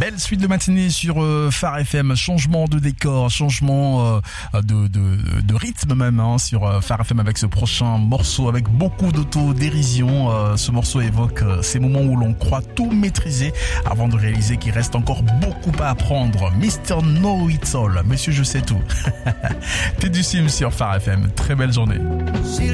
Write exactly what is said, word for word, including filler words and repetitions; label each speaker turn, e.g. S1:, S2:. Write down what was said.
S1: Belle suite de matinée sur euh, Phare F M, changement de décor, changement euh, de, de, de rythme même hein, sur euh, Phare F M avec ce prochain morceau avec beaucoup d'autodérision. Euh, ce morceau évoque euh, ces moments où l'on croit tout maîtriser avant de réaliser qu'il reste encore beaucoup à apprendre. mister Know It All, Monsieur Je sais tout. T'es du Sim sur Phare F M, très belle journée.